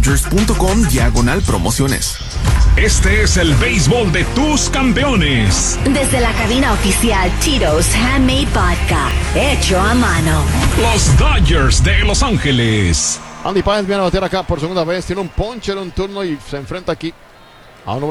dodgers.com/promociones. Este es el béisbol de tus campeones. Desde la cabina oficial Tito's Handmade Vodka, hecho a mano. Los Dodgers de Los Ángeles. Andy Páez viene a bater acá por segunda vez. Tiene un ponche en un turno y se enfrenta aquí a un